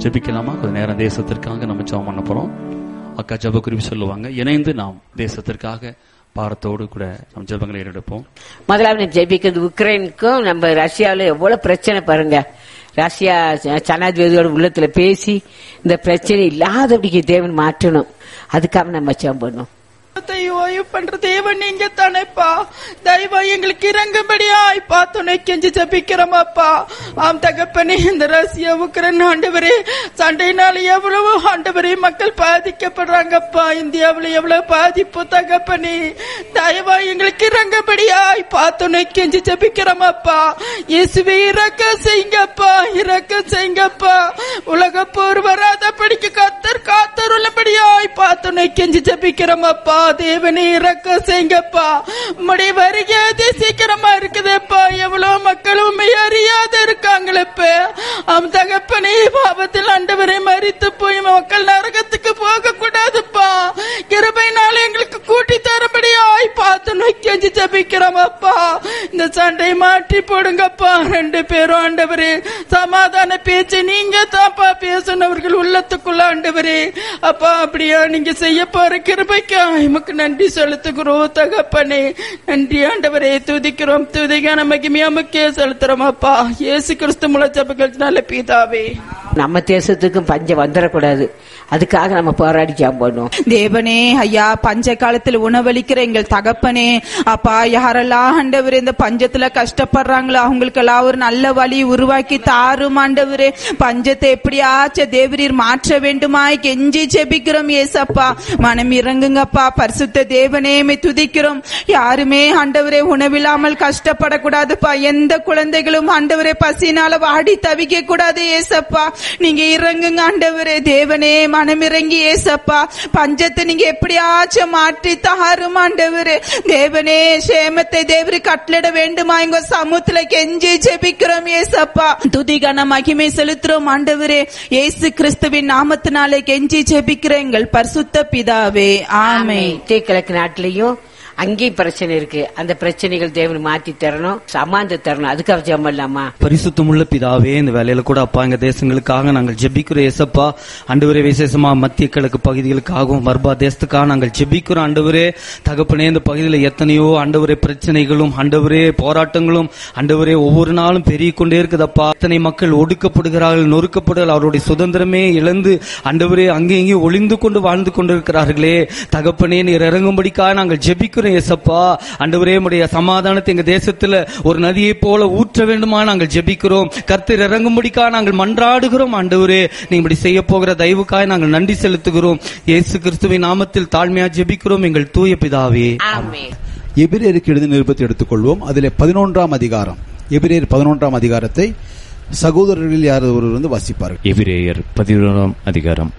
ஜெபிக்கலாமா? கொஞ்ச நேரம் தேசத்திற்காக நம்ம ஜெபம் பண்ண போறோம். அக்கா ஜெப குறிப்பு சொல்லுவாங்க. இணைந்து நாம் தேசத்திற்காக பாரத்தோடு கூட நம்ம ஜெபங்களை எடுப்போம். முதலாவது ஜெபிக்கிறது உக்ரைனுக்கும் நம்ம ரஷ்யாவில் எவ்வளவு பிரச்சனை பாருங்க. ரஷ்யா ஜனாதிபதியோட உள்ளத்துல பேசி இந்த பிரச்சனை இல்லாதபடிக்கு தேவன் மாற்றணும். அதுக்காக நம்ம ஜெபம் பண்ணணும். ஓய்வு பண்ற தேவன் நீங்க தானேப்பா, தயவா எங்களுக்கு இறங்கும்படியாய்ப்பா துணை கெஞ்சி ஜபிக்கிறோமாப்பா. ஆம் தகப்பனே, இந்த ரஷ்யா உக்ரைன் ஆண்டவரே சண்டையினால எவ்வளவு ஆண்டவரே மக்கள் பாதிக்கப்படுறாங்கப்பா. இந்தியாவில் எவ்வளவு பாதிப்பு தகப்பனே, தயவா எங்களுக்கு இறங்கும்படியாய்ப்பா துணை கெஞ்சி ஜபிக்கிறோமாப்பா. இயேசுவே இரக்கம் செய்யுங்கப்பா, இரக்கம் செய்யுங்கப்பா. உலக போர் வராத படிக்க கத்தர் காத்தருள்ளபடியாய்ப்பா துணை கெஞ்சி ஜபிக்கிறோமாப்பா. தேவனே இரக்கம் செய்யுங்கப்பா. உம்முடைய வருகை சீக்கிரமா இருக்குதுப்பா. எவ்வளவு மக்கள் உண்மை அறியாத இருக்காங்களப்ப. அவன் தகப்பனே, பாவத்தில் ஆண்டவரை மரித்து போய் மக்கள் நரகத்துக்கு போக கூடாதுப்பா. கிருபையினால எங்களுக்கு கூட்டி தரபடியாய் பார்த்து நோக்கி ஜபிக்கிறோமப்பா. இந்த சண்டை மாற்றி போடுங்கப்பா. 2 பேரும் ஆண்டவரே சமாதான பேச்சு நீங்க தான்ப்பா பேசினவர்கள் உள்ளத்துக்குள்ள ஆண்டவரே அப்பா. அப்படியா நீங்க செய்ய போற கிருபைக்கா நமக்கு நன்றி செலுத்துகிறோம் தகப்பனே. நன்றி ஆண்டவரே, துதிக்கிறோம். துதிக்கான மகிமையா முக்கிய செலுத்துறோம் அப்பா. இயேசு கிறிஸ்து மூல ஜெபங்கள் நல்ல பிதாவே. நம்ம தேசத்துக்கும் பஞ்சம் வந்துடக்கூடாது, அதுக்காக நம்ம போராடி ஜெபம் பண்ணுவோம். தேவனே ஐயா, பஞ்ச காலத்தில் உணவளிக்கிற எங்கள் தகப்பனே அப்பா, யாரெல்லாம் ஆண்டவரே இந்த பஞ்சத்துல கஷ்டப்படுறாங்களோ அவங்களுக்கெல்லாம் ஒரு நல்ல வழி உருவாக்கி தாரும் ஆண்டவரே. பஞ்சத்தை எப்படியாச்சும் தேவரீர் மாற்ற வேண்டுமாய் கெஞ்சி ஜெபிக்கிறோம் ஏசப்பா. மனம் இறங்குங்கப்பா. பரிசுத்த தேவனே துதிக்கிறோம். யாருமே ஆண்டவரே உணவில்லாமல் கஷ்டப்படக்கூடாதுப்பா. எந்த குழந்தைகளும் ஆண்டவரே பசினால வாடி தவிக்க கூடாது ஏசப்பா. நீங்க இறங்குங்க ஆண்டவரே. தேவனே மனம் இறங்கி ஏசப்பா, பஞ்சத்தை நீங்க எப்படியாச்சும் மாற்றி தாரும் ஆண்டவரே. தேவனே சேமத்தை தேவரி கட்டளிட வேண்டுமா எங்க சமூகத்துல கெஞ்சி ஜெபிக்கிறோம் ஏசப்பா. துதிகான மகிமை செலுத்துறோம் ஆண்டவரே. இயேசு கிறிஸ்துவின் நாமத்தினாலே கெஞ்சி ஜெபிக்கிறோம் எங்கள் பரிசுத்த பிதாவே, ஆமென். கிழக்கு நாட்டிலையும் அங்கேயும் பிரச்சனை இருக்கு. அந்த பிரச்சனைகள் தேவன் மாற்றி தரணும், சமாந்த தரணும். அதுக்காக ஜெபம் பண்ணலாமா? பரிசுத்தமுள்ள பிதாவே, இந்த வேலையில கூட அப்பா எங்க தேசங்களுக்காக நாங்கள் ஜெபிக்கிறோம் ஏசப்பா. ஆண்டவரே, விசேஷமா மத்திய கிழக்கு பகுதிகளுக்காகவும் மர்பா தேசத்துக்காக நாங்கள் ஜெபிக்கிறோம் ஆண்டவரே. தகப்பனே, இந்த பகுதியில் எத்தனையோ ஆண்டவரே பிரச்சனைகளும் ஆண்டவரே போராட்டங்களும் ஆண்டவரே ஒவ்வொரு நாளும் பெருகிக் கொண்டே இருக்குதப்பா. எத்தனை மக்கள் ஒடுக்கப்படுகிறார்கள், நொறுக்கப்படுகிறார்கள், அவருடைய சுதந்திரமே இழந்து ஆண்டவரே அங்கே இங்கே ஒளிந்து கொண்டு வாழ்ந்து கொண்டிருக்கிறார்களே. தகப்பனே, நீர் இறங்கும்படிக்காக நாங்கள் ஜெபிக்கிறோம் ஏசப்பா. ஆண்டவரே, உம்முடைய சமாதானத்தை எங்க தேசத்துல ஒரு நதியை போல ஊற்ற வேண்டுமா நாங்கள் ஜெபிக்கிறோம். கர்த்தர் இறங்கும்படிக்காக நாங்கள் மன்றாடுகிறோம் ஆண்டவரே. நீங்க இப்படி செய்ய போகிற தயவுக்காக நாங்கள் நன்றி செலுத்துகிறோம். இயேசு கிறிஸ்துவின் நாமத்தில் தாழ்மையா ஜெபிக்கிறோம் எங்கள் தூய பிதாவே, ஆமென். எபிரேயருக்கு எழுதின நிருபத்தை எடுத்துக்கொள்வோம். அதிலே 11ஆம் அதிகாரம், எபிரேயர் 11ஆம் அதிகாரத்தை சகோதரர்கள் யார் ஒருவர் வாசிப்பார்கள். எபிரேயர் 11ஆம் அதிகாரம்.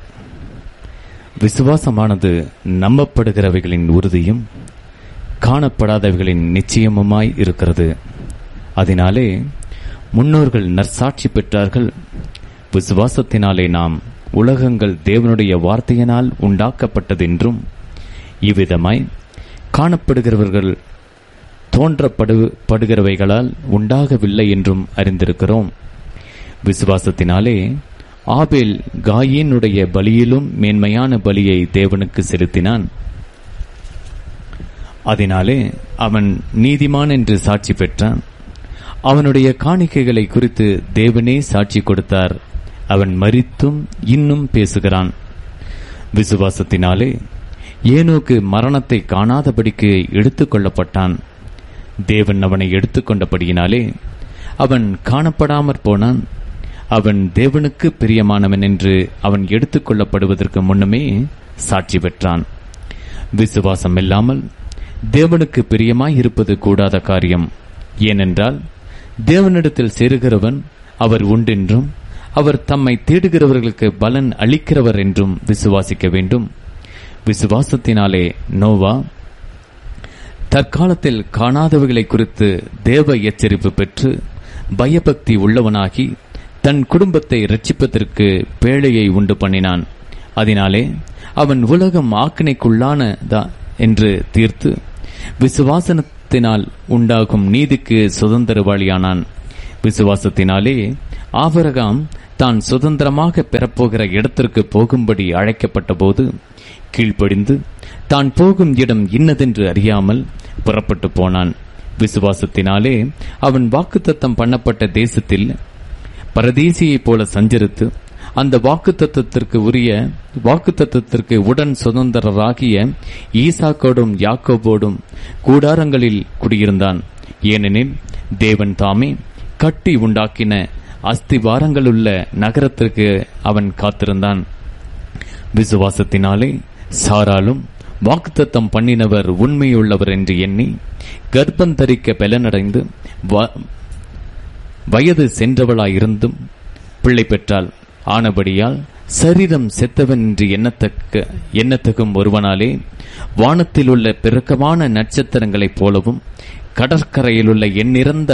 விசுவாசமானது நம்பப்படுகிறவைகளின் உறுதியும் காணப்படாதவைகளின் நிச்சயமுமாய் இருக்கிறது. அதனாலே முன்னோர்கள் நற்சாட்சி பெற்றார்கள். விசுவாசத்தினாலே நாம் உலகங்கள் தேவனுடைய வார்த்தையினால் உண்டாக்கப்பட்டதென்றும் இவ்விதமாய் காணப்படுகிறவர்கள் தோன்றப்படுகிறவைகளால் உண்டாகவில்லை என்றும் அறிந்திருக்கிறோம். விசுவாசத்தினாலே ஆபேல் காயீனுடைய பலியிலும் மேன்மையான பலியை தேவனுக்கு செலுத்தினான். அதனாலே அவன் நீதிமான் என்று சாட்சி பெற்றான். அவனுடைய காணிக்கைகளை குறித்து தேவனே சாட்சி கொடுத்தார். அவன் மரித்தும் இன்னும் பேசுகிறான். விசுவாசத்தினாலே ஏனோக்கு மரணத்தை காணாதபடிக்கு எடுத்துக் கொள்ளப்பட்டான். தேவன் அவனை எடுத்துக்கொண்டபடியினாலே அவன் காணப்படாமற் போனான். அவன் தேவனுக்கு பிரியமானவன் என்று அவன் எடுத்துக் கொள்ளப்படுவதற்கு முன்னமே சாட்சி பெற்றான். விசுவாசம் இல்லாமல் தேவனுக்கு பிரியமாய் இருப்பது கூடாத காரியம். ஏனென்றால் தேவனிடத்தில் சேருகிறவன் அவர் உண்டென்றும் அவர் தம்மை தேடுகிறவர்களுக்கு பலன் அளிக்கிறவர் என்றும் விசுவாசிக்க வேண்டும். விசுவாசத்தினாலே நோவா தற்காலத்தில் காணாதவைகளை குறித்து தேவ எச்சரிப்பு பெற்று பயபக்தி உள்ளவனாகி தன் குடும்பத்தை இரட்சிப்பதற்கு பேழையை உண்டு பண்ணினான். அதனாலே அவன் உலகம் ஆக்கினைக்குள்ளானதா என்று தீர்த்து விசுவாசத்தினால் உண்டாகும் நீதிக்கு சுதந்திரவாளியானான். விசுவாசத்தினாலே ஆபிரகாம் தான் சுதந்திரமாக பெறப்போகிற இடத்திற்கு போகும்படி அழைக்கப்பட்ட போது கீழ்ப்படிந்து தான் போகும் இடம் இன்னதென்று அறியாமல் புறப்பட்டு போனான். விசுவாசத்தினாலே அவன் வாக்குத்தத்தம் பண்ணப்பட்ட தேசத்தில் பரதேசியைப் போல சஞ்சரித்து அந்த வாக்குத்தத்தத்திற்கு உடன் சுதந்திரராகிய ஈசாக்கோடும் யாக்கோபோடும் கூடாரங்களில் குடியிருந்தான். ஏனெனில் தேவன் தாமே கட்டி உண்டாக்கின அஸ்திவாரங்களுள்ள நகரத்திற்கு அவன் காத்திருந்தான். விசுவாசத்தினாலே சாராலும் வாக்குத்தத்தம் பண்ணினவர் உண்மையுள்ளவர் என்று எண்ணி கர்ப்பந்தரிக்க பலனடைந்து வயது சென்றவளாயிருந்தும் பிள்ளை பெற்றாள். ஆனபடியால் சரீரம் செத்தவன் என்று எண்ணத்தகும் ஒருவனாலே வானத்தில் உள்ள பெருக்கமான நட்சத்திரங்களைப் போலவும் கடற்கரையிலுள்ள எண்ணிறந்த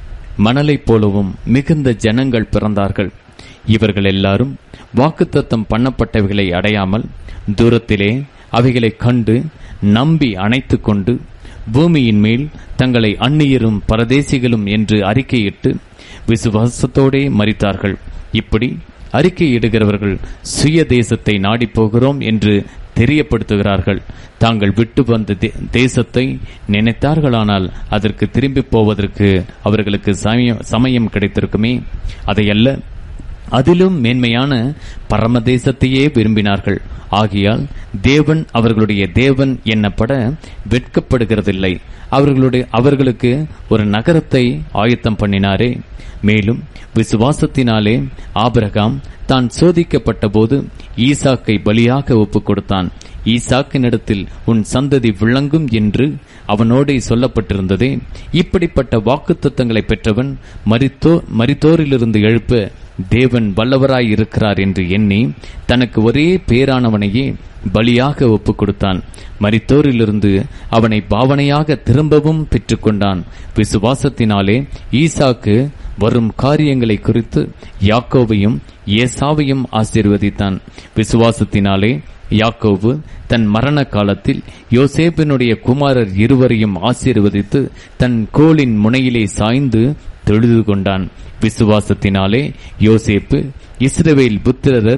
மணலைப் போலவும் மிகுந்த ஜனங்கள் பிறந்தார்கள். இவர்கள் எல்லாரும் வாக்குத்தத்தம் பண்ணப்பட்டவைகளை அடையாமல் தூரத்திலே அவைகளை கண்டு நம்பி அணைத்து கொண்டு பூமியின் மேல் தங்களை அந்நியரும் பரதேசிகளும் என்று அறிக்கையிட்டு விசுவாசத்தோடே மரித்தார்கள். இப்படி அறிக்கையிடுகிறவர்கள் சுய தேசத்தை நாடி போகிறோம் என்று தெரியப்படுத்துகிறார்கள். தாங்கள் விட்டு வந்த தேசத்தை நினைத்தார்களானால் அதற்கு திரும்பி போவதற்கு அவர்களுக்கு சமயம் கிடைத்திருக்குமே. அதையல்ல, அதிலும் மேன்மையான பரமதேசத்தையே விரும்பினார்கள். ஆகையால் தேவன் அவர்களுடைய தேவன் எண்ணப்பட வெட்கப்படுகிறதில்லை. அவர்களுக்கு ஒரு நகரத்தை ஆயத்தம் பண்ணினாரே. மேலும் விசுவாசத்தினாலே ஆபிரகாம் தான் சோதிக்கப்பட்ட போது ஈசாக்கை பலியாக ஒப்புக் கொடுத்தான். ஈசாக்கினிடத்தில் உன் சந்ததி விளங்கும் என்று அவனோடே சொல்லப்பட்டிருந்ததே. இப்படிப்பட்ட வாக்குத்தத்தங்களை பெற்றவன் மரித்தோரிலிருந்து எழுப்ப தேவன் வல்லவராய் இருக்கிறார் என்று எண்ணி தனக்கு ஒரே பேரானவனையே பலியாக ஒப்புக் கொடுத்தான். மரித்தோரிலிருந்து அவனை பாவனையாக திரும்பவும் பெற்றுக்கொண்டான். விசுவாசத்தினாலே ஈசாக்கு வரும் காரியங்களை குறித்து யாக்கோபையும் ஏசாவையும் ஆசீர்வதித்தான். விசுவாசத்தினாலே யாக்கோபு தன் மரண காலத்தில் யோசேப்பினுடைய குமாரர் இருவரையும் ஆசீர்வதித்து தன் கோலின் முனையிலே சாய்ந்து தொழுது கொண்டான். விசுவாசத்தினாலே யோசேப்பு இஸ்ரவேல் புத்திரர்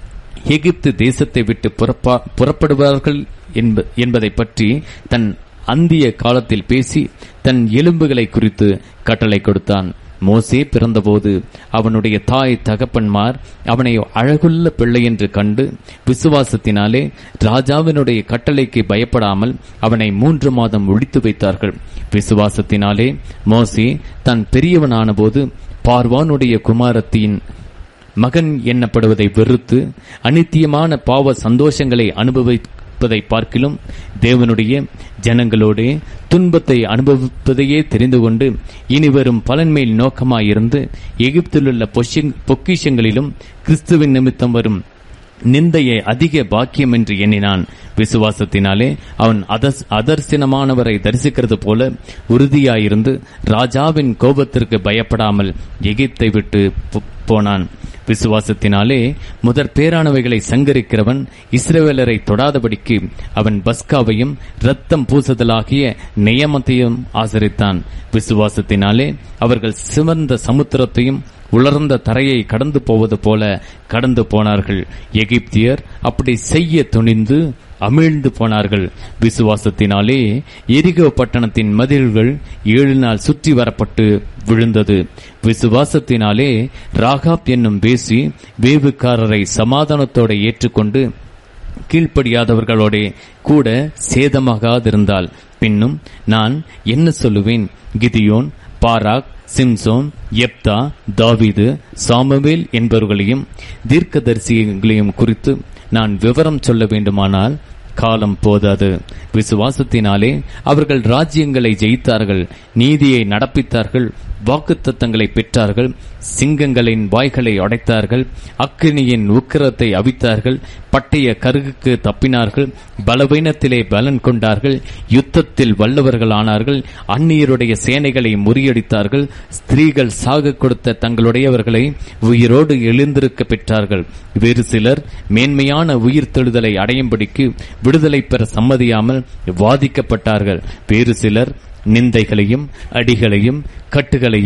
எகிப்து தேசத்தை விட்டு புறப்படுவார்கள் என்பதை பற்றி தன் அந்திய காலத்தில் பேசி தன் எலும்புகளை குறித்து கட்டளை கொடுத்தான். மோசே பிறந்தபோது அவனுடைய தாய் தகப்பன்மார் அவனை அழகுள்ள பிள்ளை என்று கண்டு விசுவாசத்தினாலே ராஜாவினுடைய கட்டளைக்கு பயப்படாமல் அவனை 3 மாதம் ஒழித்து வைத்தார்கள். விசுவாசத்தினாலே மோசே தான் பெரியவனான போது பார்வானுடைய குமாரத்தின் மகன் எண்ணப்படுவதை வெறுத்து அநித்தியமான பாவ சந்தோஷங்களை அனுபவிப்பதை பார்க்கிலும் தேவனுடைய ஜனங்களோடே துன்பத்தை அனுபவிப்பதையே தெரிந்து கொண்டு இனிவரும் பலன்மேல் நோக்கமாயிருந்து எகிப்திலுள்ள பொக்கிஷங்களிலும் கிறிஸ்துவின் நிமித்தம் வரும் நிந்தையை அதிக பாக்கியம் என்று எண்ணினான். விசுவாசத்தினாலே அவன் அதர்சனமானவரை தரிசிக்கிறது போல உறுதியாயிருந்து ராஜாவின் கோபத்திற்கு பயப்படாமல் எகிப்தை விட்டு போனான். விசுவாசத்தினாலே முதற் பேரானவைகளை சங்கரிக்கிறவன் இஸ்ரவேலரை தொடாதபடிக்கு அவன் பஸ்காவையும் இரத்தம் பூசுதலாகிய நியமத்தையும் ஆசரித்தான். விசுவாசத்தினாலே அவர்கள் சிவந்த சமுத்திரத்தையும் உலர்ந்த தரையை கடந்து போவது போல கடந்து போனார்கள். எகிப்தியர் அப்படி செய்ய துணிந்து அமிழ்ந்து போனார்கள். விசுவாசத்தினாலே எரிகோ பட்டணத்தின் மதில்கள் 7 நாள் சுற்றி வரப்பட்டு விழுந்தது. விசுவாசத்தினாலே ராகாப் என்னும் வேசி வேவுக்காரரை சமாதானத்தோடு ஏற்றுக்கொண்டு கீழ்ப்படியாதவர்களோட கூட சேதமாகாதிருந்தாள். பின்னும் நான் என்ன சொல்லுவேன்? கிதியோன், பாராக், சிம்சோன், எப்தா, தாவீது, சாமுவேல் என்பவர்களையும் தீர்க்கதரிசிகளையும் குறித்து நான் விவரம் சொல்ல வேண்டுமானால் காலம் போதாது. விசுவாசத்தினாலே அவர்கள் ராஜ்யங்களை ஜெயித்தார்கள், நீதியை நடப்பித்தார்கள், வாக்குத்தத்தங்களை பெற்றார்கள், சிங்கங்களின் வாய்களை அடைத்தார்கள், அக்கினியின் உக்கிரத்தை அவித்தார்கள், பட்டய கருகுக்கு தப்பினார்கள், பலவீனத்திலே பலன் கொண்டார்கள், யுத்தத்தில் வல்லவர்கள் ஆனார்கள், அந்நியருடைய சேனைகளை முறியடித்தார்கள், ஸ்திரீகள் சாக கொடுத்த தங்களுடையவர்களை உயிரோடு எழுந்திருக்க பெற்றார்கள். வேறு சிலர் மேன்மையான உயிர் தெழுதலை அடையும்படிக்கு விடுதலை பெற சம்மதியாமல் வாதிக்கப்பட்டார்கள். வேறு சிலர் நிந்தைகளையும் அடிகளையும் கட்டுகளையும்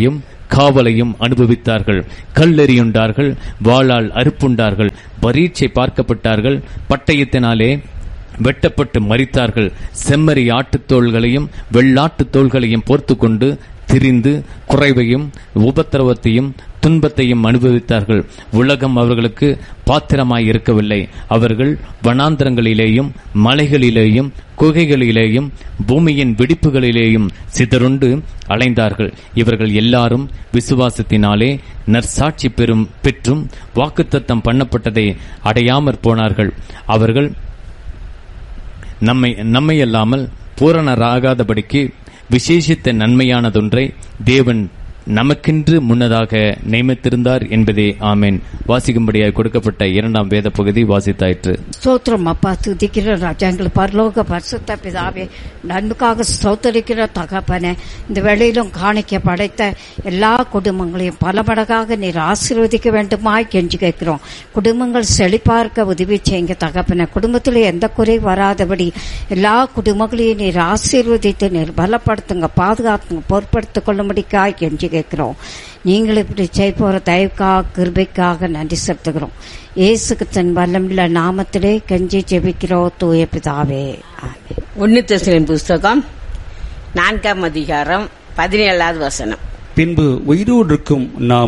காவலையும் அனுபவித்தார்கள். கல்லெறியுண்டார்கள், வாளால் அறுப்புண்டார்கள், பரீட்சை பார்க்கப்பட்டார்கள், பட்டயத்தினாலே வெட்டப்பட்டு மரித்தார்கள். செம்மறி ஆட்டுத்தோள்களையும் வெள்ளாட்டு தோள்களையும் போர்த்து கொண்டு திரிந்து குறைவையும் உபத்திரவத்தையும் துன்பத்தையும் அனுபவித்தார்கள். உலகம் அவர்களுக்கு பாத்திரமாய் இருக்கவில்லை. அவர்கள் வனாந்தரங்களிலேயும் மலைகளிலேயும் குகைகளிலேயும் பூமியின் வெடிப்புகளிலேயும் சிதறுண்டு அலைந்தார்கள். இவர்கள் எல்லாரும் விசுவாசத்தினாலே நற்சாட்சி பெற்றும் வாக்குத்தத்தம் பண்ணப்பட்டதை அடையாமற் போனார்கள். அவர்கள் நம்மை அல்லாமல் பூரணராகாதபடிக்கு விசேஷித்த நன்மையானதொன்றை தேவன் நமக்கென்று முன்னதாக நியமித்திருந்தார் என்பதே. ஆமேன். வாசிக்கும்படியாக கொடுக்கப்பட்ட 2ஆம் வேத பகுதி வாசித்தாயிற்று. ஸ்தோத்திரம் அப்பா, துதிக்கிற ராஜா, எங்கள் பரலோக பரிசுத்த பிதாவே, நன்மைக்காக ஸ்தோத்தரிக்கிற தகப்பனே, இந்த வேளையிலும் காணிக்க படைத்த எல்லா குடும்பங்களையும் பல மடங்காக நீர் ஆசீர்வதிக்க வேண்டுமாய் கெஞ்சி கேட்கிறோம். குடும்பங்கள் செழிப்பார்க்க உதவி செய்யுங்க தகப்பனே. குடும்பத்தில் எந்த குறை வராதபடி எல்லா குடும்பங்களையும் நீர் ஆசீர்வதித்து நீர் பலப்படுத்துங்க, பாதுகாத்துங்க, பொறுப்படுத்திக் கொள்ளும்படிக்காய் கெஞ்சி கேட்கிறோம். நீங்கள் இப்படி செய்ய போற தயவுக்காக கிருபைக்காக நன்றி செலுத்துகிறோம். இயேசுக்கு தன் வல்லமுள்ள நாமத்திலே கெஞ்சி ஜெபிக்கிறோம் தூய பிதாவே. 1 தெசலோனிக்கேயர் புஸ்தகம் 4ஆம் அதிகாரம் 17வது வசனம். பின்பு உயிரோடு இருக்கும்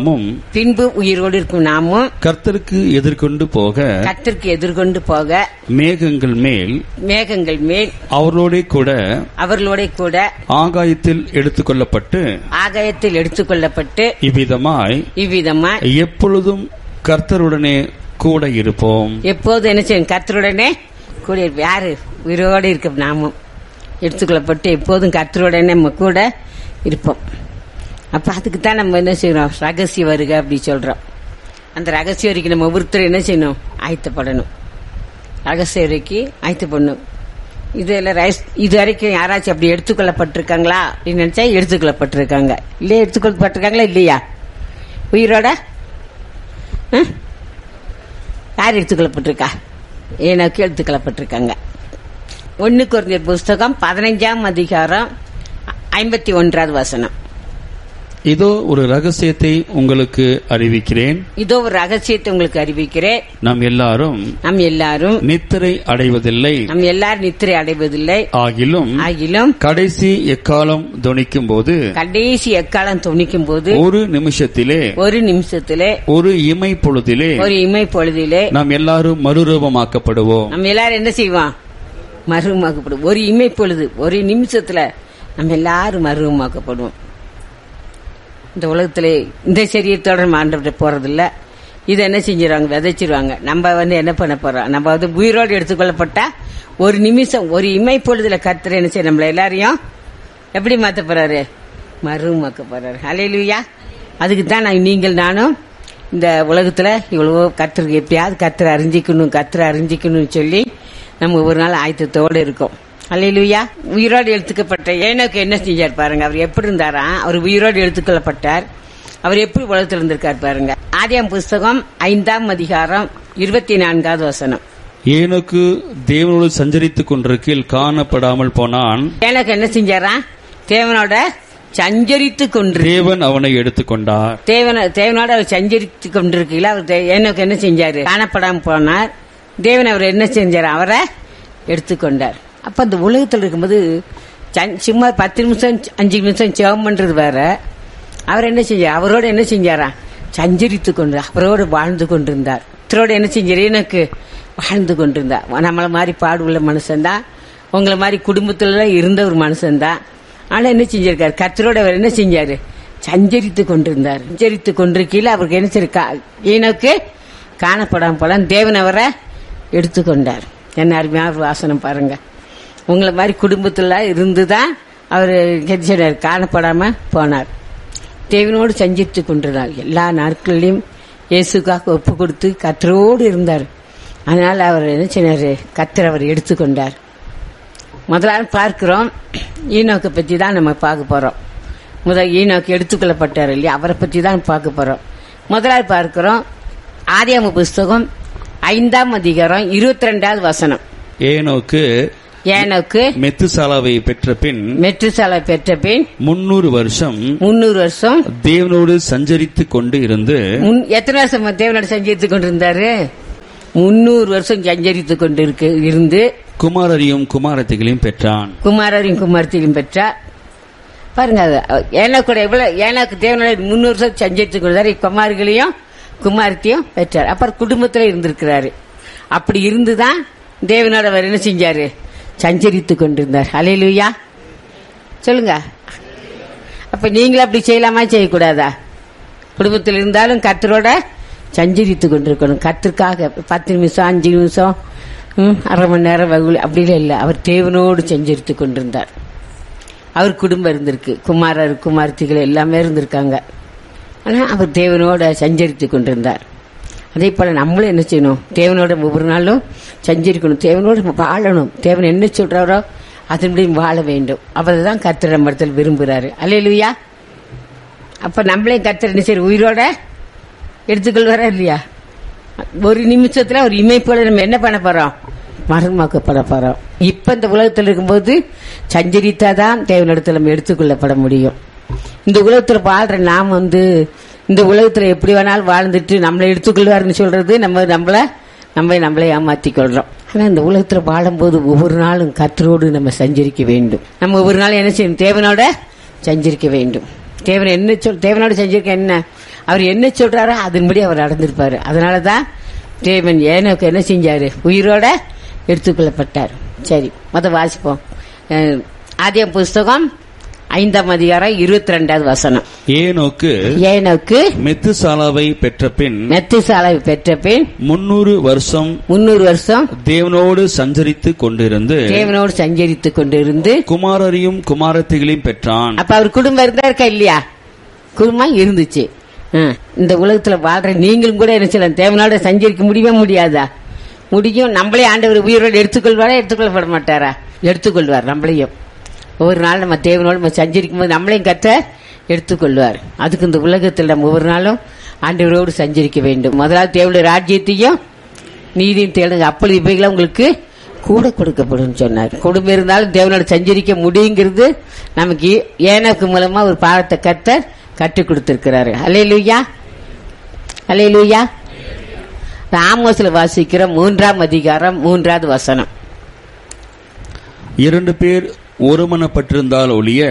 நாமும் கர்த்தருக்கு எதிர்கொண்டு போக மேகங்கள் மேல் அவர்களோட கூட ஆகாயத்தில் எடுத்துக்கொள்ளப்பட்டு இவ்விதமாய் எப்பொழுதும் கர்த்தருடனே கூட இருப்போம். எப்போது என்ன செய்யும்? கர்த்தருடனே கூட இருப்போம். யாரு? உயிரோடு இருக்க நாமும் எடுத்துக்கொள்ளப்பட்டு எப்போதும் கர்த்தருடனே நம்ம கூட இருப்போம். அப்ப அதுக்குத்தான் நம்ம என்ன செய்யறோம்? ரகசிய வருக அப்படி சொல்றோம். அந்த ரகசிய வரைக்கும் நம்ம ஒவ்வொருத்தரும் என்ன செய்யணும்? ஆயத்தப்படணும். ரகசிய வரைக்கு ஆயத்தப்படணும். இது வரைக்கும் யாராச்சும் அப்படி எடுத்துக்கொள்ளப்பட்டிருக்காங்களா அப்படின்னு நினைச்சா எடுத்துக்கொள்ளப்பட்டிருக்காங்க. இல்லையா? எடுத்துக்கொள்ளப்பட்டிருக்காங்களா இல்லையா? உயிரோட யார் எடுத்துக்கொள்ளப்பட்டிருக்கா? ஏனோக்கு எடுத்துக்கொள்ளப்பட்டிருக்காங்க. 1 கொரிந்தியர் புஸ்தகம் 15ஆம் அதிகாரம் 51வது வசனம். இதோ ஒரு ரகசியத்தை உங்களுக்கு அறிவிக்கிறேன். நாம் எல்லாரும் நித்திரை அடைவதில்லை. ஆகிலும் கடைசி எக்காலம் தொனிக்கும் போது ஒரு நிமிஷத்திலே ஒரு இமை பொழுதிலே நாம் எல்லாரும் மறுரூபமாக்கப்படுவோம். நம்ம எல்லாரும் என்ன செய்வோம்? மறுரூபமாக்கப்படுவோம். ஒரு இமை பொழுது, ஒரு நிமிஷத்துல நம்ம எல்லாரும் மறுரூபமாக்கப்படுவோம். இந்த உலகத்திலே இந்த சரீரத்தோட ஆண்டவர்கிட்ட போறதில்ல. இதை என்ன செஞ்சிருவாங்க? விதைச்சிருவாங்க. நம்ம என்ன பண்ண போறோம்? நம்ம உயிரோடு எடுத்துக்கொள்ளப்பட்டா ஒரு நிமிஷம், ஒரு இமை பொழுதுல கர்த்தர் என்ன செய்ய நம்மள எல்லாரையும் எப்படி மாத்த போறாரு? மறுமாக்க போறாரு. ஹல்லேலூயா. அதுக்கு தான் நானும் இந்த உலகத்துல இவ்வளவோ கர்த்தருக்கு எப்படியாவது கர்த்தரை அறிஞ்சிக்கணும்னு சொல்லி நம்ம ஒரு நாள் ஆயத்தத்தோடு இருக்கோம். அல்லேலூயா. உயிரோடு எடுத்துக்கப்பட்ட ஏனோக்கு என்ன செஞ்சார் பாருங்க. அவர் எப்படி இருந்தாரா? அவர் உயிரோடு எடுத்துக்கொள்ளப்பட்டார். அவர் எப்படி உலகத்தில் இருந்திருக்கார் பாருங்க. ஆதியாகமம் புஸ்தகம் 5ஆம் அதிகாரம் 24வது வசனம். ஏனோக்கு தேவனோடு சஞ்சரித்துக் கொண்டிருக்கையில் காணப்படாமல் போனான். ஏனோக்கு என்ன செஞ்சாரா? தேவனோட சஞ்சரித்துக் கொண்டு தேவன் அவனை எடுத்துக்கொண்டார். தேவனோட அவர் சஞ்சரித்துக் கொண்டிருக்கையில் அவர் ஏனோக்கு என்ன செஞ்சாரு? காணப்படாமல் போனார். தேவன் அவர் என்ன செஞ்சார்? அவரை எடுத்துக்கொண்டார். அப்ப அந்த உலகத்தில் இருக்கும்போது சும்மா 10 நிமிஷம் 5 நிமிஷம் ஜெபம் பண்றது வேற. அவர் என்ன செஞ்சார்? அவரோட என்ன செஞ்சாரா? சஞ்சரித்து கொண்டு அவரோடு வாழ்ந்து கொண்டிருந்தார். இத்தரோட என்ன செஞ்சார்? எனக்கு வாழ்ந்து கொண்டிருந்தார். நம்மள மாதிரி பாடுள்ள மனுஷன்தான், உங்களை மாதிரி குடும்பத்துல இருந்த ஒரு மனுஷன்தான். ஆனா என்ன செஞ்சிருக்காரு? கர்த்தரோட அவர் என்ன செஞ்சாரு? சஞ்சரித்து கொண்டிருந்தார். சஞ்சரித்து கொண்டிருக்கையில் அவருக்கு என்ன செய்ய எனக்கு காணப்படாம போல தேவன் அவரை எடுத்துக்கொண்டார். என்ன அருமையான வாசனம் பாருங்க. உங்களை மாதிரி குடும்பத்துல இருந்துதான் அவர் காணப்படாம போனார். தேவனோடு சஞ்சரித்து கொண்டிருந்தார். எல்லா நாட்களிலும் இயேசுக்காக ஒப்பு கொடுத்து கர்த்தரோடு இருந்தார். அதனால அவர் என்ன செய்றாரு? கர்த்தர் அவர் எடுத்துக்கொண்டார். முதலாவது பார்க்கிறோம், ஈனோக்கை பத்தி தான் நம்ம பார்க்க போறோம். ஈனோக்கு எடுத்துக்கொள்ளப்பட்டார் இல்லையா? அவரை பத்தி தான் பார்க்க போறோம். முதலாவது பார்க்கிறோம் ஆதியாகமம் புஸ்தகம் 5ஆம் அதிகாரம் 22வது வசனம். ஏனோக்கு ஏனோக்கு மெத்துசாலாவை பெற்ற பின் 300 வருஷம் தேவனோடு சஞ்சரித்துக் கொண்டு இருந்து. எத்தனை வருஷம் தேவனோடு சஞ்சரித்துக் கொண்டிருந்தாரு? 300 வருஷம் சஞ்சரித்துக் கொண்டு இருந்து குமாரரையும் குமாரத்திகளையும் பெற்றான். பெற்றார். பாருங்க, ஏனோக்கு தேவனோட 300 வருஷம் சஞ்சரித்துக் கொண்டாரு. குமார்களையும் குமாரத்தையும் பெற்றார். அப்புறம் குடும்பத்துல இருந்திருக்கிறாரு. அப்படி இருந்துதான் தேவனோட அவர் என்ன செஞ்சாரு? சஞ்சரித்துக் கொண்டிருந்தார். அல்லேலூயா சொல்லுங்க. அப்ப நீங்களும் அப்படி செய்யலாமா, செய்யக்கூடாதா? குடும்பத்தில் இருந்தாலும் கர்த்தரோட சஞ்சரித்துக் கொண்டிருக்கணும். கர்த்தருக்காக 10 நிமிஷம் 5 நிமிஷம் அரை மணி நேரம் அப்படிலாம் இல்லை. அவர் தேவனோடு சஞ்சரித்துக் கொண்டிருந்தார். அவர் குடும்பம் இருந்திருக்கு, குமாரர் குமார்த்திகள் எல்லாமே இருந்திருக்காங்க. ஆனா அவர் தேவனோட சஞ்சரித்துக் கொண்டிருந்தார். அதே போல நம்மளும் என்ன செய்யணும்? தேவனோட ஒவ்வொரு நாளும் சஞ்சரிக்கணும், தேவனோட வாழணும். தேவன் என்ன சொல்றாரோ அதன்படி வாழ வேண்டும். அவர்தான் கர்த்தர் நம்ம இடத்துல விரும்புகிறாரு. அல்லேலூயா. அப்ப நம்மளையும் கர்த்தர் என்ன செய்ய உயிரோட எடுத்துக்கொள்வாரா இல்லையா? ஒரு நிமிஷத்துல ஒரு இமைப்போல நம்ம என்ன பண்ண போறோம்? மரணமாக்கப்பட போறோம். இப்ப இந்த உலகத்தில் இருக்கும்போது சஞ்சரித்தாதான் தேவனிடத்துல நம்ம எடுத்துக்கொள்ளப்பட முடியும். இந்த உலகத்துல வாழ்ற நாம் இந்த உலகத்துல எப்படி வேணாலும் வாழ்ந்துட்டு நம்மளை எடுத்துக்கொள்வாருன்னு சொல்றது நம்மளை ஏமாத்திக் கொள்றோம். ஆனா இந்த உலகத்துல வாழும்போது ஒவ்வொரு நாளும் கர்த்தரோடு நம்ம சஞ்சரிக்க வேண்டும். நம்ம ஒவ்வொரு நாளும் என்ன செய்யணும்? தேவனோட சஞ்சரிக்க வேண்டும். தேவனோட சஞ்சரிக்க என்ன? அவர் என்ன சொல்றாரோ அதன்படி அவர் நடந்திருப்பாரு. அதனாலதான் தேவன் ஏனோக்கு என்ன செஞ்சாரு? உயிரோட எடுத்துக்கொள்ளப்பட்டார். சரி, வாசிப்போம். ஆதியாகமம் புஸ்தகம் 5ஆம் அதிகாரம் 22வது வசனம். ஏனோக்கு மெத்துசாலாவை பெற்ற பின் 300 வருஷம் தேவனோடு சஞ்சரித்துக் கொண்டிருந்து குமாரரையும் குமாரத்திகளையும் பெற்றான். அப்ப அவர் குடும்பம் இருந்தா இல்லையா? குடும்பம் இருந்துச்சு. இந்த உலகத்துல வாழ்ற நீங்களும் கூட என்ன செய்யலாம்? தேவனோட சஞ்சரிக்க முடியாதா? முடியும். நம்மளே ஆண்டவர் உயிரோடு எடுத்துக்கொள்வாரா? எடுத்துக்கொள்ளப்பட மாட்டாரா? எடுத்துக்கொள்வார். நம்மளையும் ஒவ்வொரு நாள் நம்ம தேவனோடு நம்ம சஞ்சரிக்கும் போது நம்மளையும் கர்த்தர் எடுத்துக்கொள்வார். அதுக்கு இந்த உலகத்தில் நம்ம ஒவ்வொரு நாளும் ஆண்டவரோடு சஞ்சரிக்க வேண்டும். முதலாவது தேவனுடைய ராஜ்யத்தையும் நீதியும் தேடுங்க, அப்பொழுது இவைகளை உங்களுக்கு கூட கொடுக்கப்படும் சொன்னார். குடும்பம் இருந்தாலும் தேவனோட சஞ்சரிக்க முடியுங்கிறது நமக்கு ஏனோக்கு மூலமா ஒரு பாடத்தை கர்த்தர் கற்றுக் கொடுத்திருக்கிறாரு. அல்லேலூயா, அல்லேலூயா. ஆமோஸ்ல வாசிக்கிற 3ஆம் அதிகாரம் 3வது வசனம். 2 பேர் ஒருமனப்பட்டிருந்தால்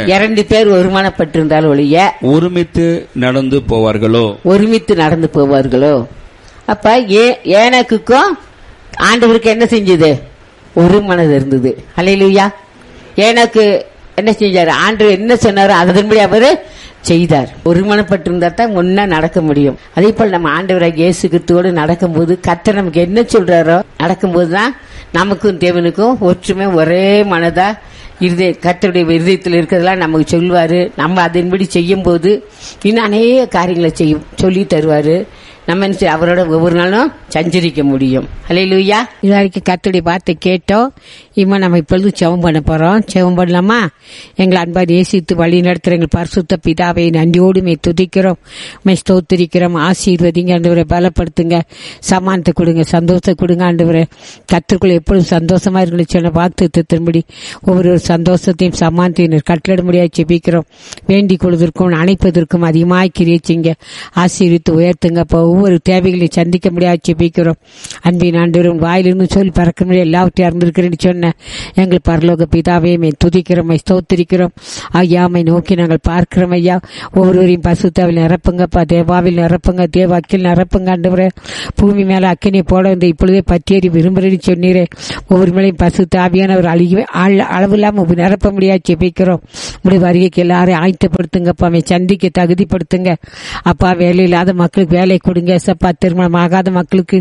ஒழிய ஒருமித்து நடந்து போவார்களோ. அப்ப ஏனோக்குக்கும் ஆண்டவருக்கு என்ன செஞ்சது? ஒரு மனது இருந்தது. அல்லேலூயா. ஏனோக்கு என்ன செஞ்சாரு? ஆண்டவர் என்ன சொன்னாரோ அதன்படி அவரு செய்தார். ஒருமனப்பட்டிருந்தா தான் முன்னா நடக்க முடியும். அதே போல நம்ம ஆண்டவராகிய இயேசு கிறிஸ்துவோடு நடக்கும்போது கர்த்தர் நமக்கு என்ன சொல்றாரோ நடக்கும்போதுதான் நமக்கும் தேவனுக்கும் ஒற்றுமை ஒரே மனதா கர்த்தருடைய இருதயத்தில் இருக்கிறதெல்லாம் நமக்கு சொல்லுவாரு. நம்ம அதன்படி செய்யும் போது இன்னும் அநேக காரியங்களை சொல்லி தருவாரு. நம்ம அவரோட ஒவ்வொரு நாளும் சஞ்சரிக்க முடியும். அல்லேலூயா. இதுவரைக்கும் கர்த்தருடைய வார்த்தை கேட்டோம். நம்ம இப்பொழுது ஜெபம் பண்ண போறோம். ஜெபம் பண்ணலாமா? எங்களை அன்பாக நேசித்து வழி நடத்துற எங்கள் பரிசுத்த பிதாவை நன்றியோடு துதிக்கிறோம், ஸ்தோத்திரிக்கிறோம். ஆசீர்வதிங்க ஆண்டவரை, பலப்படுத்துங்க, சமானத்தை கொடுங்க, சந்தோஷத்தை கொடுங்க ஆண்டவரை. கர்த்தருக்குள்ள எப்பொழுதும் சந்தோஷமா இருக்கணும் சொன்ன வாக்குத்தத்தின்படி ஒவ்வொரு சந்தோஷத்தையும் சமானத்தையும் கட்டளிட முடியாது ஜெபிக்கிறோம். வேண்டிக் கொள்வதற்கும் அணைப்பதற்கும் அதிகமாக கிரியச்சிங்க, ஆசீர்வித்து உயர்த்துங்க. ஒவ்வொரு தேவைகளை சந்திக்க முடியாது ஜெபிக்கிறோம். அன்பின் ஆண்டவரும் வாயிலிருந்து சொல்லி பறக்க முடியாது எல்லாவற்றையும் அறிந்திருக்கிறேன்னு சொன்ன எங்கள் பரலோக பிதாவே துதிக்கிறோம், ஸ்தோத்திரிக்கிறோம். ஐயாமை நோக்கி நாங்கள் பார்க்கிறோம். ஐயா, ஒவ்வொருவரையும் பசுத்தாவில் நிரப்புங்கப்பா, தேவாவில் நிரப்புங்க, தேவ அக்கில் நிரப்புங்க ஆண்டவரே. பூமி மேல அக்கினை போட வந்து இப்பொழுதே பற்றியறி விரும்புறேன்னு சொன்னீரே. ஒவ்வொரு மேலையும் பசுத்தாவியானவர் அளவு இல்லாம நிரப்ப முடியாது ஜெபிக்கிறோம். உடைய வருகைக்கு எல்லாரையும் ஆயத்தப்படுத்துங்கப்பா, சந்திக்க தகுதிப்படுத்துங்க அப்பா. வேலை இல்லாத மக்களுக்கு வேலை கொடுங்க சப்பா. திருமணமாகாத மக்களுக்கு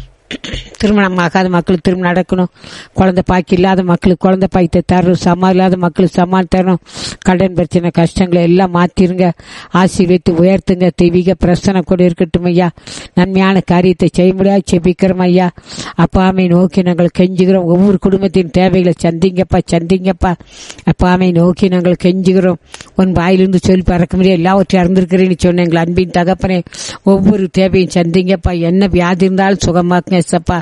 திருமணம் நடக்கணும். குழந்தை பாக்கி இல்லாத மக்களுக்கு குழந்தை பாய்த்தை தரணும். சமா இல்லாத மக்களுக்கு சமான் தரணும். கடன் பிரச்சனை கஷ்டங்களை எல்லாம் மாத்திருங்க, ஆசீர்வதித்து உயர்த்துங்க. தெய்வீக பிரசனை கூட இருக்கட்டும் ஐயா. நன்மையான காரியத்தை செய்ய முடியாது செபிக்கிறோம் ஐயா. அப்பாமை நோக்கி நாங்கள் கெஞ்சுகிறோம். ஒவ்வொரு குடும்பத்தின் தேவைகளை சந்திங்கப்பா. அப்பாமை நோக்கி நாங்கள் கெஞ்சுகிறோம். உன் வாயிலிருந்து சொல்லி பறக்க முடியாது எல்லாவற்றையும் அறிந்திருக்கிறேன்னு சொன்ன எங்கள் அன்பின் தகப்பனே, ஒவ்வொரு தேவையும் சந்திங்கப்பா. என்ன வியாதி இருந்தாலும் சுகமாக்குங்க சப்பா.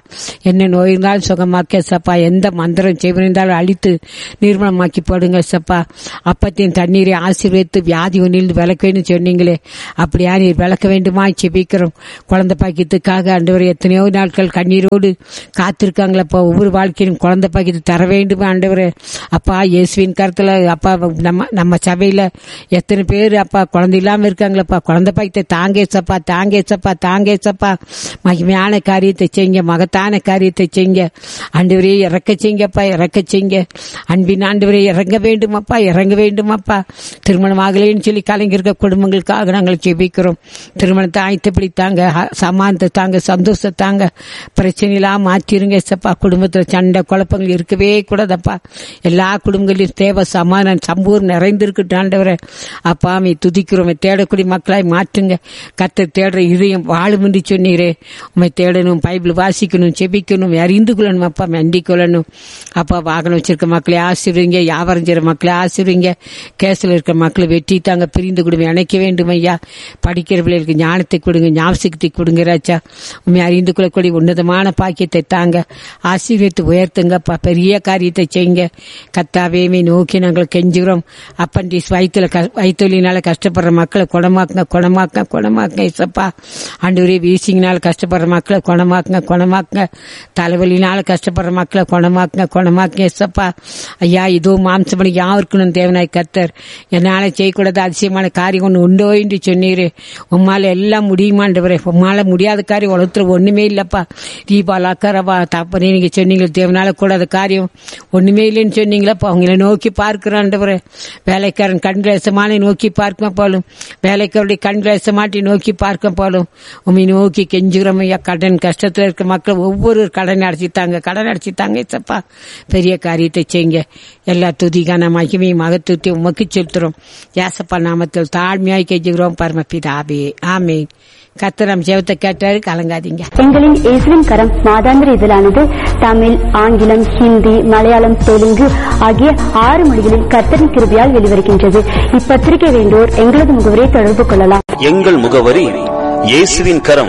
என்ன நோய் இருந்தாலும் சுகமாக்க சப்பா, எந்த மந்திரம் செய்வனாலும் அழித்து நிர்மலமாக்கி போடுங்க சப்பா. அப்பத்தின் தண்ணீரை ஆசீர்வதித்து வியாதி ஒன்றிலிருந்து விளக்க வேண்டும் சொன்னீங்களே, அப்படியா நீர் விளக்க வேண்டுமா செபிக்கிறோம். குழந்தை பாக்கியத்துக்காக ஆண்டவரே எத்தனையோ நாட்கள் கண்ணீரோடு காத்திருக்காங்களப்பா. ஒவ்வொரு வாழ்க்கையிலும் குழந்தை பாக்கியத்தை தர வேண்டுமா ஆண்டவரே. அப்பா இயேசுவின் கருத்துல அப்பா நம்ம சபையில எத்தனை பேர் அப்பா குழந்தை இல்லாம இருக்காங்களப்பா. குழந்தை பாக்கியத்தை தாங்கேசப்பா, தாங்கேசப்பா, தாங்கேசப்பா. மகிமையான காரியத்தை செய்யுங்க, மகத்தான காரியத்தை செய்யுங்க ஆண்டவரே. இறக்க செய்யுங்கப்பா, இறக்க செய்யுங்க. அன்பின் ஆண்டவரே இறங்க வேண்டுமப்பா, இறங்க வேண்டுமப்பா. திருமணம் ஆகலேன்னு சொல்லி கலைஞர்கள் குடும்பங்களுக்காக நாங்கள் ஜெபிக்கிறோம். திருமணத்தை ஆயத்தப்படி தாங்க, சமானத்தை தாங்க, சந்தோஷத்தை தாங்க, பிரச்சனையெல்லாம் மாற்றிருங்க சப்பா. குடும்பத்தில் சண்டை குழப்பங்கள் இருக்கவே கூடாதப்பா. எல்லா குடும்பங்களிலும் தேவை சமாதானம் சம்பூர் நிறைந்திருக்கட்டும் ஆண்டவரே. அப்பாமை துதிக்கிறோம். தேடக்கூடிய மக்களாய் மாற்றுங்க. கர்த்தர் தேடுற இதயம் வாழும் என்று சொன்னீரே. உண்மை தேடணும், பைபிள் வாசிக்கணும், செபிக்கணும், அறிந்து கொள்ளணும் அப்பா, அண்டிக் கொள்ளணும் அப்பா. வாகனம் வச்சிருக்க மக்களை ஆசீர்வதிங்க, வியாபாரம் செய்யற மக்களை ஆசீர்வதிங்க. கேஸ்ல இருக்கிற மக்களை வெற்றி தாங்க, பிரிந்து கொடுங்க, இணைக்க வேண்டும் ஐயா. படிக்கிற பிள்ளைகளுக்கு ஞானத்தை கொடுங்க, ஞாபகத்தை கொடுங்க ராஜா. உண்மை அறிந்து கொள்ளக்கூடிய உன்னதமான பாக்கியத்தை தாங்க, ஆசீர்வதித்து உயர்த்துங்கப்பா. பெரிய காரியத்தை செய்யுங்க கர்த்தாவே. நோக்கி நாங்கள் கெஞ்சுகிறோம். அப்பண்டிஸ் வயிற்றுலினால கஷ்டப்படுற மக்களை குணமாக்குங்க, குணமாக்குங்க, குணமாக்குங்க இசப்பா. ஆண்டவரே வீசிங்கனால கஷ்டப்படுற மக்களை குணமாக்குங்க, குணமாக்குங்க. தலைவலினால கஷ்டப்படுற மக்களை குணமாக்குங்க, குணமாக்குங்க இசப்பா. ஐயா இதோ மாம்சமணி யாருக்கணும் தேவனாய் கர்த்தர். என்னால செய்யக்கூடாது அதிசயமான காரியம் ஒன்று உண்டோ என்று சொன்னீரே. உம்மால எல்லாம் முடியுமாண்டவரே. உம்மால முடியாத காரியம் உலகத்துல ஒண்ணுமே இல்லப்பா. தீபாவளி அக்கறவா தப்பனே நீங்க சொன்னீங்க, தேவனால கூடாத காரியம் ஒண்ணுமே இல்லைன்னு சொன்னீங்களப்பா. அவங்கள நோக்கி பார்க்கிறாண்டவரே. வேலைக்காரன் கண்கிலேசமான நோக்கி பார்க்க போலும், வேலைக்காரருடைய கண்கிலேசமாட்டி நோக்கி பார்க்க போலும். உண்மை நோக்கி கெஞ்சுகிறோம் ஐயா. கடன் கஷ்டத்துல இருக்க மக்கள் ஒவ்வொரு கடன் அடைச்சித்தாங்க, கடன் அடைச்சித்தாங்க சப்பா. பெரிய காரியத்தை செய்யுங்க. எல்லா துதிக்கான மகிமையும் மகத்துவத்தையும் உமக்கு செலுத்துறோம். யாசப்பா நாமத்தில் தாழ்மையாய் கெஞ்சுகிறோம் பரமபிதாவே, ஆமேன். கர்த்தர் ஜெபத்தை கேட்டாரு, கலங்காதீங்க. எங்களின் இயேசுவின் கரம் மாதாந்திர இதழானது தமிழ், ஆங்கிலம், ஹிந்தி, மலையாளம், தெலுங்கு ஆகிய 6 மொழிகளில் கர்த்தரின் கிருபையால் வெளிவருகின்றது. இப்பத்திரிகை வேண்டோர் எங்களது முகவரியை தொடர்பு கொள்ளலாம். எங்கள் முகவரி இயேசுவின் கரம்,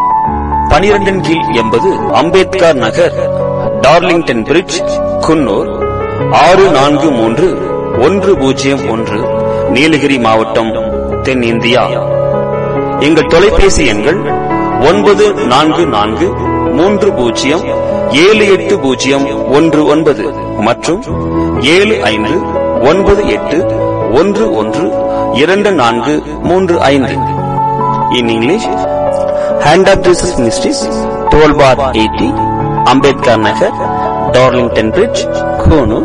12 கீழ் 80 அம்பேத்கர் நகர், டார்லிங்டன் பிரிட்ஜ், குன்னூர் 643101, நீலகிரி மாவட்டம், தென் இந்தியா. எங்கள் தொலைபேசி எண்கள் 9443078019 மற்றும் 7598112435. In English, Hand of Jesus Ministries, 12 bar 80, Ambedkar Nagar, Darlington Bridge, Konoor,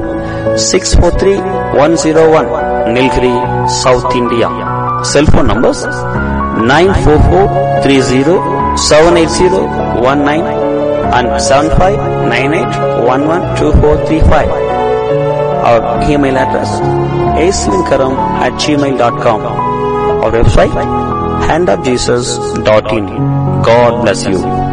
643101, Nilgiri, South India. Cell phone numbers 944307801 and 7598112435. Our email address aislinkaram@gmail.com. Our website handofjesus.in. God bless you.